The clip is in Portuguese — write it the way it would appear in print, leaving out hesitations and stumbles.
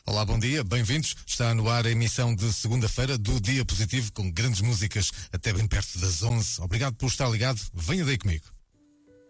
Olá, bom dia, bem-vindos. Está no ar a emissão de segunda-feira do Dia Positivo com grandes músicas até bem perto das 11. Obrigado por estar ligado. Venha daí comigo.